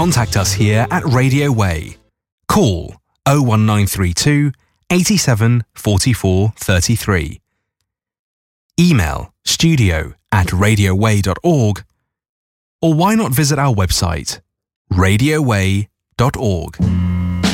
contact us here at Radio Way. Call 01932 87 44 33. Email studio@radioway.org, or why not visit our website radioway.org.